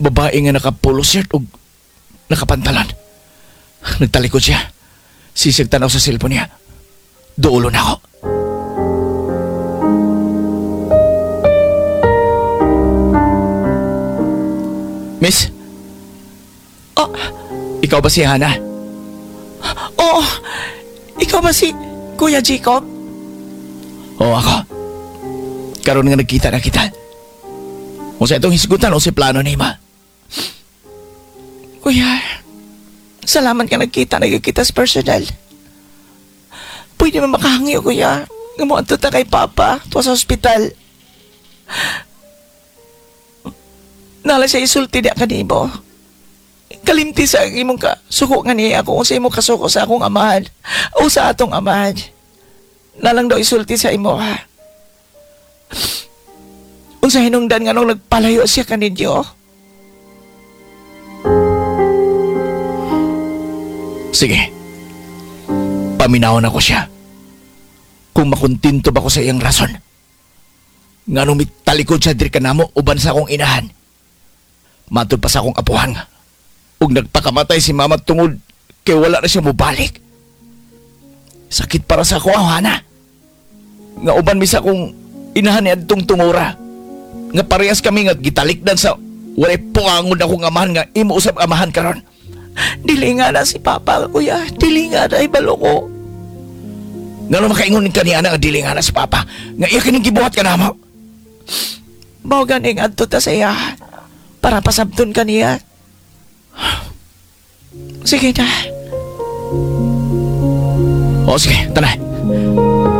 babae nga naka-polo shirt o nakapantalan. Nagtalikod siya. Sisig tanaw sa cellphone niya. Duulo na ako. Miss? Oh, Ikaw ba si Hana? oo. Ikaw ba si Kuya Jacob? Oo, ako. Karon nga nagkita na kita. Kung sa itong hisgutan o si plano ni Ma. Kuya, salamat ka nagkita sa personal. Pwede mo makahangi, Kuya. Nga mo ta kay Papa tuwa sa ospital. Nala siya isulti niya kanimo. Kalimti sa imong ka suko nga niya ako kung sa imong kasuko sa akong amahan o sa atong amahan. Nalang daw isulti sa imo, ha? Unsa hinungdan nga nung nagpalayo siya kaninyo? Sige. Paminawon ako siya. Kung makuntinto ba ko sa iyang rason. Nga nung talikod siya diri kanamo uban sa akong inahan. Matod pa sa akong apuhan. Ug nagpakamatay si mama tungod kay wala na siya mobalik. Sakit para sa ako, Hana. Nga uban mi sa akong inahan ni adtong tungora. Nga parehas kami nga gitalikdan sa walay puangon akong amahan nga imo usab amahan karon. Dili nga na si Papa, Kuya. Dili nga na ibalo ko. Nga nung makaingon ka niya nga dili nga na si Papa. Nga iya kining gibuhat ka na mo. Mao ganing adto ta sa iya para pasabton ka niya. Sige na. O sige, tanay.